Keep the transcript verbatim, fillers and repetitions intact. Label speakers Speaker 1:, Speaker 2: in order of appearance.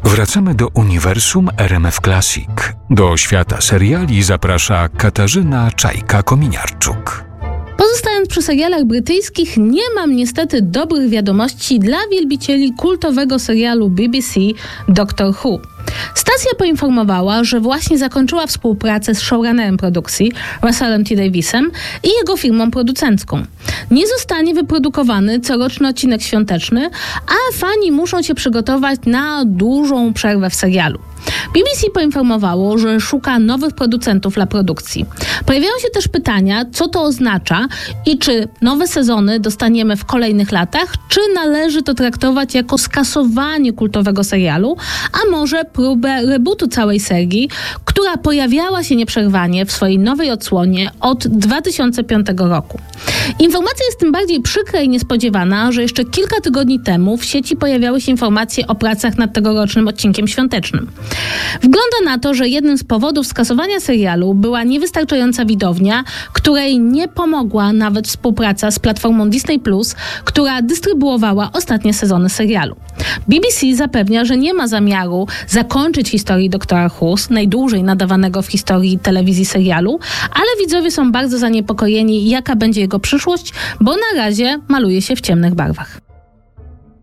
Speaker 1: Wracamy do uniwersum R M F Classic. Do świata seriali zaprasza Katarzyna Czajka-Kominiarczuk.
Speaker 2: Pozostając przy serialach brytyjskich, nie mam niestety dobrych wiadomości dla wielbicieli kultowego serialu B B C Doctor Who. Stacja poinformowała, że właśnie zakończyła współpracę z showrunnerem produkcji, Russellem T. Daviesem i jego firmą producencką. Nie zostanie wyprodukowany coroczny odcinek świąteczny, a fani muszą się przygotować na dużą przerwę w serialu. B B C poinformowało, że szuka nowych producentów dla produkcji. Pojawiają się też pytania, co to oznacza i czy nowe sezony dostaniemy w kolejnych latach, czy należy to traktować jako skasowanie kultowego serialu, a może próbę rebootu całej serii, która pojawiała się nieprzerwanie w swojej nowej odsłonie od dwa tysiące piątego roku. Informacja jest tym bardziej przykra i niespodziewana, że jeszcze kilka tygodni temu w sieci pojawiały się informacje o pracach nad tegorocznym odcinkiem świątecznym. Wygląda na to, że jednym z powodów skasowania serialu była niewystarczająca widownia, której nie pomogła nawet współpraca z platformą Disney plus, która dystrybuowała ostatnie sezony serialu. B B C zapewnia, że nie ma zamiaru zakończyć historii Doktora Who, najdłużej nadawanego w historii telewizji serialu, ale widzowie są bardzo zaniepokojeni, jaka będzie jego przyszłość, bo na razie maluje się w ciemnych barwach.